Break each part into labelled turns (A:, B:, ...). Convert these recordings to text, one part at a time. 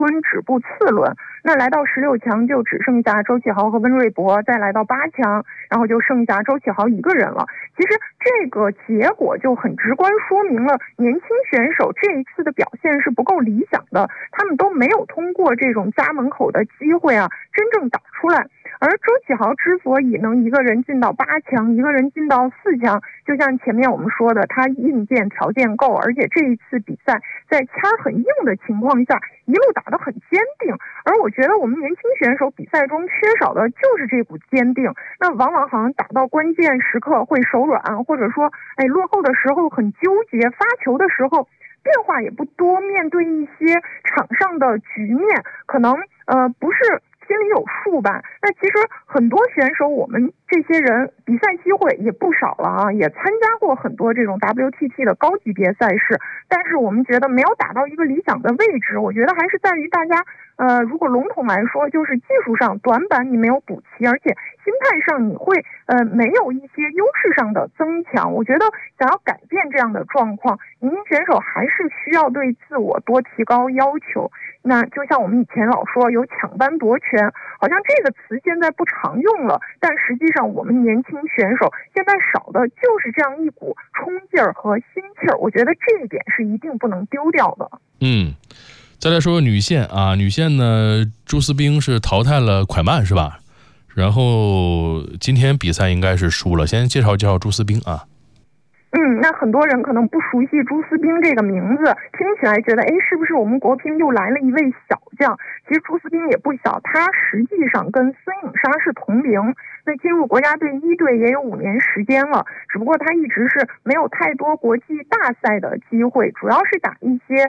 A: 吞止步次轮。那来到16强就只剩下周启豪和温瑞博，再来到8强，然后就剩下周启豪一个人了。其实这个结果就很直观说明了年轻选手这一次的表现是不够理想的，他们都没有通过这种家门口的机会真正打出来。而周启豪之所以能一个人进到8强，一个人进到4强，就像前面我们说的，他硬件条件够，而且这一次比赛在签很硬的情况下一路打得很坚定。而我觉得我们年轻选手比赛中缺少的就是这股坚定，那往往好像打到关键时刻会手软，或者说落后的时候很纠结，发球的时候变化也不多，面对一些场上的局面可能不是心里有数吧。那其实很多选手，我们这些人比赛机会也不少了也参加过很多这种 WTT 的高级别赛事，但是我们觉得没有打到一个理想的位置。我觉得还是在于大家如果笼统来说，就是技术上短板你没有补齐，而且心态上你会没有一些优势上的增强。我觉得想要改变这样的状况，年轻选手还是需要对自我多提高要求。那就像我们以前老说有抢班夺权，好像这个词现在不常用了，但实际上我们年轻选手现在少的就是这样一股冲劲儿和心气儿，我觉得这一点是一定不能丢掉的。
B: 再来说女线女线呢，朱思冰是淘汰了蒯曼是吧？然后今天比赛应该是输了，先介绍介绍朱思冰
A: 那很多人可能不熟悉朱思冰这个名字，听起来觉得是不是我们国乒又来了一位小将？其实朱思冰也不小，他实际上跟孙颖莎是同龄，那进入国家队1队也有5年时间了，只不过他一直是没有太多国际大赛的机会，主要是打一些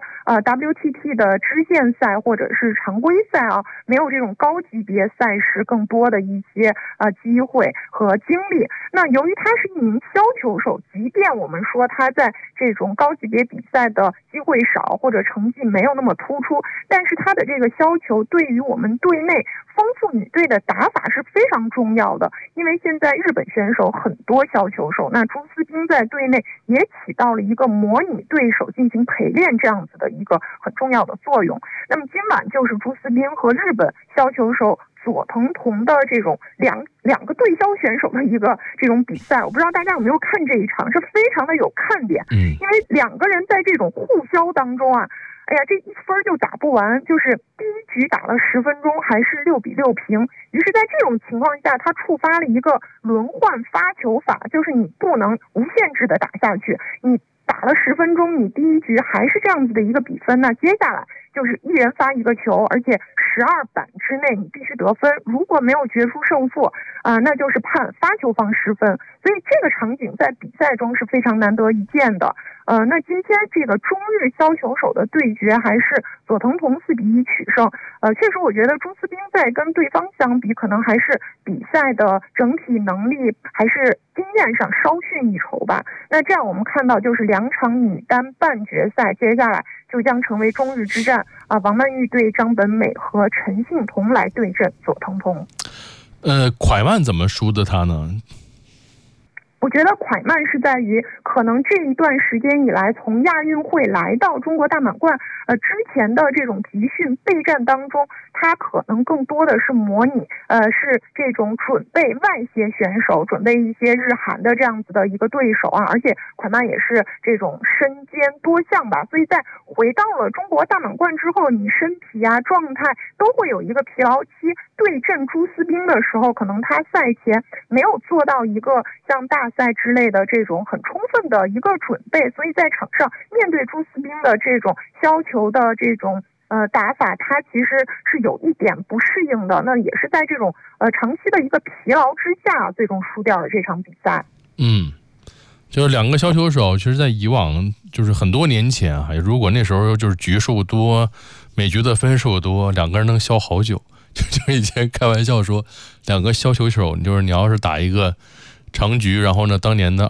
A: WTT 的支线赛或者是常规赛没有这种高级别赛事更多的一些机会和经历。那由于他是一名削球手，即便我们说他在这种高级别比赛的机会少或者成绩没有那么突出，但是他的这个削球对于我们队内丰富女队的打法是非常重要的。因为现在日本选手很多削球手，那朱思冰在队内也起到了一个模拟对手进行陪练这样子的一个很重要的作用。那么今晚就是朱思冰和日本削球手佐藤瞳的这种两个对削选手的一个这种比赛，我不知道大家有没有看这一场，是非常的有看点。因为两个人在这种互削当中这一分就打不完，就是第一局打了10分钟还是6比6平。于是在这种情况下，他触发了一个轮换发球法，就是你不能无限制的打下去，你打了10分钟，你第一局还是这样子的一个比分，那接下来就是一人发一个球，而且12板之内你必须得分，如果没有决出胜负那就是判发球方失分。所以这个场景在比赛中是非常难得一见的。那今天这个中日削球手的对决还是佐藤瞳4比1取胜。确实我觉得朱思冰在跟对方相比，可能还是比赛的整体能力还是经验上稍逊一筹吧。那这样我们看到就是2场女单半决赛，接下来就将成为中日之战王曼玉对张本美和陈幸同来对阵佐藤瞳。
B: 蒯曼怎么输的他呢？
A: 我觉得蒯曼是在于可能这一段时间以来，从亚运会来到中国大满贯之前的这种集训备战当中，他可能更多的是模拟是这种准备外协选手，准备一些日韩的这样子的一个对手而且蒯曼也是这种身兼多项吧，所以在回到了中国大满贯之后，你身体状态都会有一个疲劳期。对阵朱思冰的时候，可能他赛前没有做到一个像大赛之类的这种很充分的一个准备，所以在场上面对朱思冰的这种削球的这种打法，他其实是有一点不适应的。那也是在这种长期的一个疲劳之下，最终输掉了这场比赛。
B: 就是两个削球手，其实在以往就是很多年前如果那时候就是局数多，每局的分数多，两个人能削好久。就以前开玩笑说，两个削球手，就是你要是打一个长局，然后呢，当年的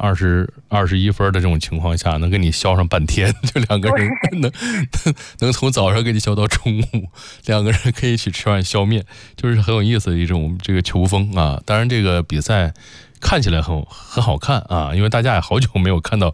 B: 21分的这种情况下，能给你削上半天，就两个人能从早上给你削到中午，两个人可以一起吃饭削面，就是很有意思的一种这个球风当然，这个比赛看起来很好看因为大家也好久没有看到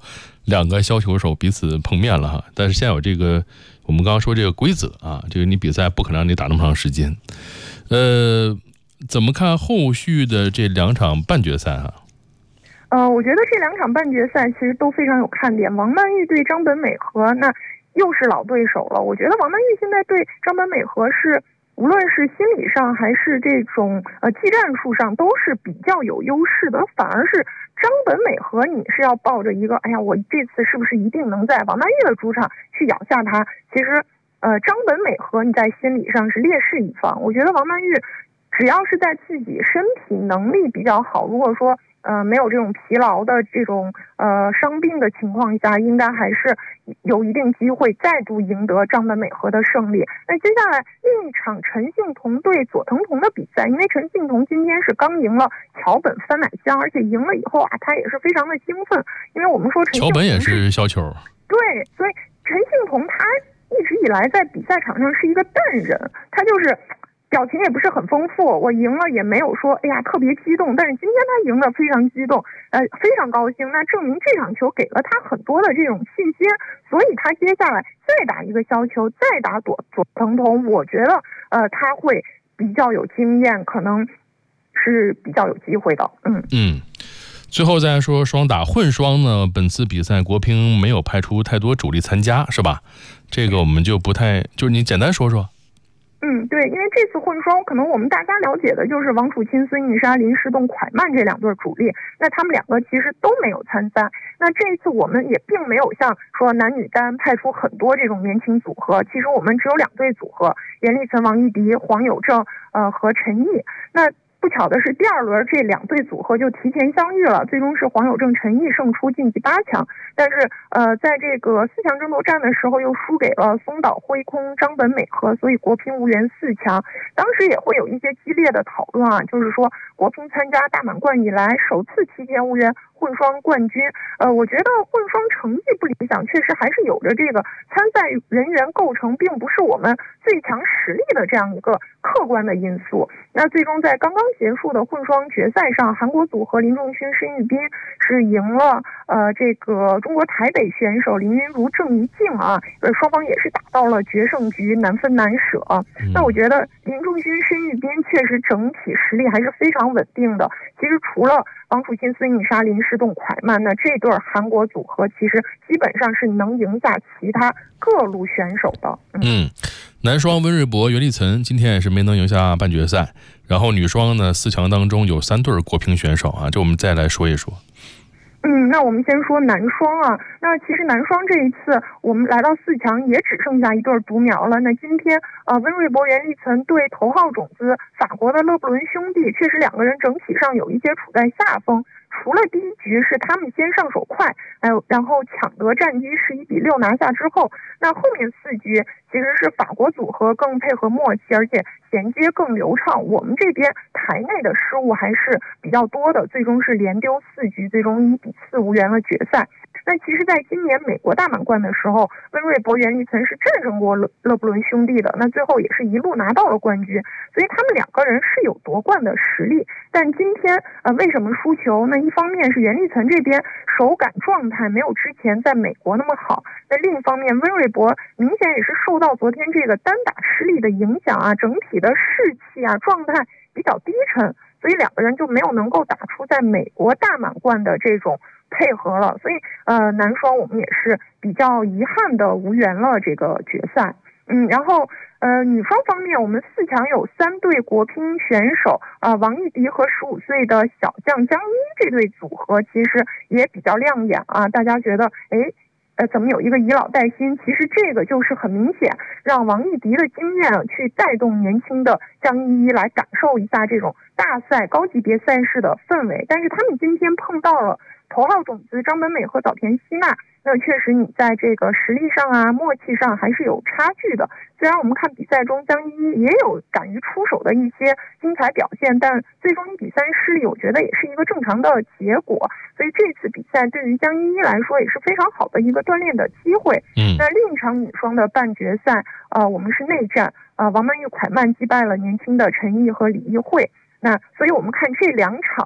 B: 两个小球手彼此碰面了哈，但是现在有这个我们刚刚说这个规则啊，这个你比赛不可能让你打那么长时间。怎么看后续的这2场半决赛哈？
A: 我觉得这2场半决赛其实都非常有看点。王曼玉对张本美和，那又是老对手了。我觉得王曼玉现在对张本美和是无论是心理上还是这种技战术上都是比较有优势的，反而是张本美和你是要抱着一个哎呀我这次是不是一定能在王曼玉的主场去咬下她，其实张本美和你在心理上是劣势一方。我觉得王曼玉只要是在自己身体能力比较好，如果说没有这种疲劳的这种伤病的情况下，应该还是有一定机会再度赢得张本美和的胜利。那接下来另一场陈幸同对佐藤瞳的比赛，因为陈幸同今天是刚赢了桥本番乃香，而且赢了以后啊，他也是非常的兴奋，因为我们说陈幸同
B: 桥本也是小球，
A: 对，所以陈幸同他一直以来在比赛场上是一个淡人，他就是表情也不是很丰富，我赢了也没有说哎呀特别激动，但是今天他赢了非常激动，非常高兴，那证明这场球给了他很多的这种信心，所以他接下来再打一个削球，再打佐藤瞳，我觉得他会比较有经验，可能是比较有机会的。
B: 最后再说双打混双呢，本次比赛国乒没有派出太多主力参加，是吧？这个我们就不太，就是你简单说说。
A: 对，因为这次混双可能我们大家了解的就是王楚钦、孙颖莎、林诗栋、蒯曼这2对主力，那他们2个其实都没有参赛。那这一次我们也并没有像说男女单派出很多这种年轻组合，其实我们只有2对组合，严立岑、王艺迪、黄有正和陈毅。那不巧的是，第2轮这2对组合就提前相遇了，最终是黄有正、陈毅胜出晋级8强。但是在这个4强争夺战的时候又输给了松岛辉空、张本美和，所以国乒无缘4强。当时也会有一些激烈的讨论啊，就是说国乒参加大满贯以来首次提前无缘混双冠军。我觉得混双成绩不理想，确实还是有着这个参赛人员构成并不是我们最强实力的这样一个客观的因素。那最终在刚刚结束的混双决赛上，韩国组合林仲勋、申玉斌是赢了这个中国台北选手林云如、郑怡静啊，双方也是打到了决胜局，难分难舍。那我觉得林仲勋、申玉斌确实整体实力还是非常稳定的。其实除了王楚钦、孙颖莎、林诗栋、蒯曼，那这对韩国组合其实基本上是能赢下其他各路选手的。
B: 男双温瑞博、袁立岑今天也是没能赢下半决赛，然后女双呢4强当中有3对国乒选手啊，这我们再来说一说。
A: 那我们先说男双啊。那其实男双这一次我们来到4强也只剩下一对独苗了。那今天温瑞博、袁立岑对头号种子法国的勒布伦兄弟，确实2个人整体上有一些处在下风。除了第一局是他们先上手快，然后抢得战机11-6拿下之后，那后面4局其实是法国组合更配合默契，而且衔接更流畅。我们这边台内的失误还是比较多的，最终是连丢4局，最终1-4无缘了决赛。那其实在今年美国大满贯的时候，温瑞博、袁立岑是战胜过勒布伦兄弟的，那最后也是一路拿到了冠军，所以他们2个人是有夺冠的实力。但今天为什么输球？那一方面是袁立岑这边手感状态没有之前在美国那么好，那另一方面温瑞博明显也是受到昨天这个单打失利的影响啊，整体的士气啊状态比较低沉，所以2个人就没有能够打出在美国大满贯的这种配合了，所以男双我们也是比较遗憾的无缘了这个决赛。然后女双方面，我们4强有3对国乒选手王艺迪和15岁的小将江一这对组合其实也比较亮眼啊，大家觉得怎么有一个以老带新？其实这个就是很明显让王艺迪的经验去带动年轻的江一来感受一下这种大赛高级别赛事的氛围。但是他们今天碰到了头号种子张本美和早田希娜，那确实你在这个实力上啊默契上还是有差距的。虽然我们看比赛中江一也有敢于出手的一些精彩表现，但最终1-3失利，我觉得也是一个正常的结果。所以这次比赛对于江一来说也是非常好的一个锻炼的机会。那另一场女双的半决赛我们是内战王曼玉、蒯曼击败了年轻的陈毅和李易慧。那所以我们看这2场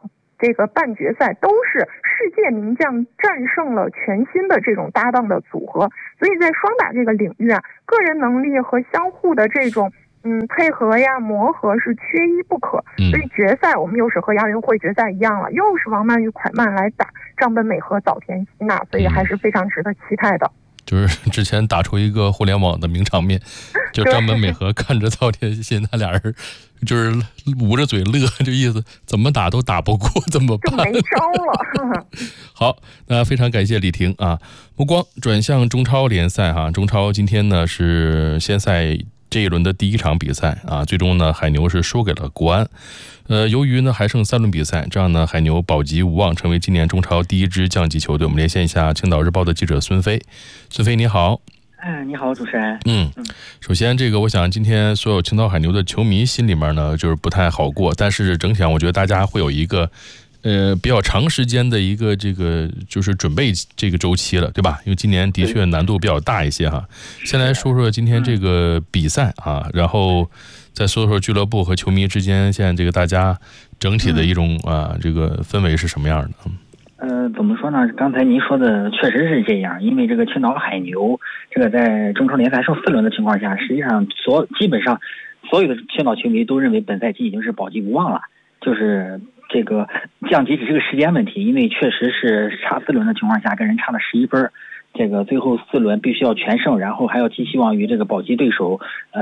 A: 这个半决赛都是世界名将战胜了全新的这种搭档的组合，所以在双打这个领域啊，个人能力和相互的这种配合呀磨合是缺一不可。所以决赛我们又是和亚运会决赛一样了，又是王曼与蒯曼来打张本美和早田希娜，所以还是非常值得期待的。
B: 就是之前打出一个互联网的名场面，就张本美和看着早田希娜俩人就是捂着嘴乐，这意思怎么打都打不过，怎么办？
A: 就没招了。
B: 好，那非常感谢李婷啊。目光转向中超联赛哈，中超今天呢是先赛这一轮的第一场比赛啊，最终呢海牛是输给了国安。由于呢还剩3轮比赛，这样呢海牛保级无望，成为今年中超第一支降级球队。我们连线一下青岛日报的记者孙飞。孙飞你好。
C: 你好，主持人。
B: 首先这个我想今天所有青岛海牛的球迷心里面呢就是不太好过，但是整体上我觉得大家会有一个比较长时间的一个这个就是准备这个周期了，对吧？因为今年的确难度比较大一些哈。先来说说今天这个比赛啊，然后再说说俱乐部和球迷之间现在这个大家整体的一种这个氛围是什么样的？
C: 怎么说呢？刚才您说的确实是这样，因为这个青岛海牛这个在中超联赛剩4轮的情况下，实际上基本上所有的青岛球迷都认为本赛季已经是保级无望了，就是这个降级只是个时间问题，因为确实是差4轮的情况下跟人差了11分，这个最后4轮必须要全胜，然后还要寄希望于这个保级对手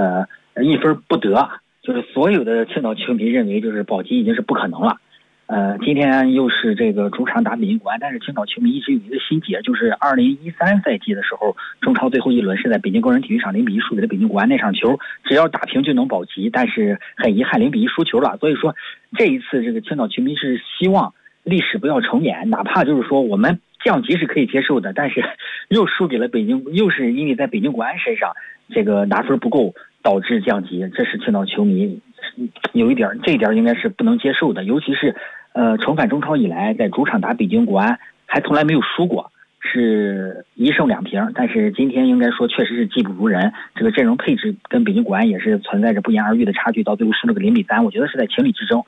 C: 1分不得，就是所有的青岛球迷认为就是保级已经是不可能了。今天又是这个主场打北京国安，但是青岛球迷一直有一个心结，就是2013赛季的时候，中超最后一轮是在北京工人体育场0-1输给了北京国安，那场球只要打平就能保级，但是很遗憾0-1输球了。所以说这一次这个青岛球迷是希望历史不要重演，哪怕就是说我们降级是可以接受的，但是又输给了北京，又是因为在北京国安身上这个拿分不够导致降级，这是青岛球迷有一点，这一点应该是不能接受的。尤其是重返中超以来，在主场打北京国安还从来没有输过，是1胜2平，但是今天应该说确实是技不如人，这个阵容配置跟北京国安也是存在着不言而喻的差距，到最后输了个0-3，我觉得是在情理之中。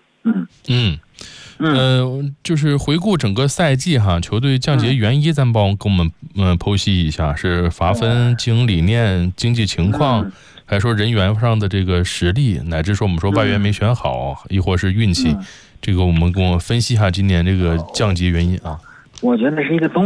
B: 就是回顾整个赛季哈，球队降级原因，咱帮跟我们剖析一下，是罚分、经营理念、经济情况，还是说人员上的这个实力，乃至说我们说外援没选好，亦或是运气，这个我们跟我分析一下今年这个降级原因啊。
C: 我觉得是一个综